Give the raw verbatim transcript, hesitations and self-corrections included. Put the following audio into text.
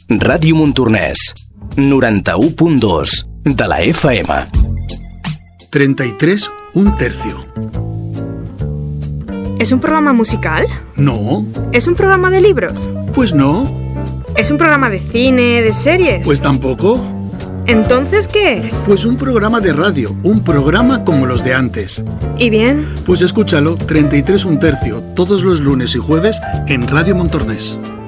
Ràdio Montornès, noranta-u punt dos de la F M. treinta y tres, un tercio. ¿Es un programa musical? No. ¿Es un programa de libros? Pues no. ¿Es un programa de cine, de series? Pues tampoco. ¿Entonces qué es? Pues un programa de radio, un programa como los de antes. ¿Y bien? Pues escúchalo, treinta y tres, un tercio, todos los lunes y jueves en Radio Montornès.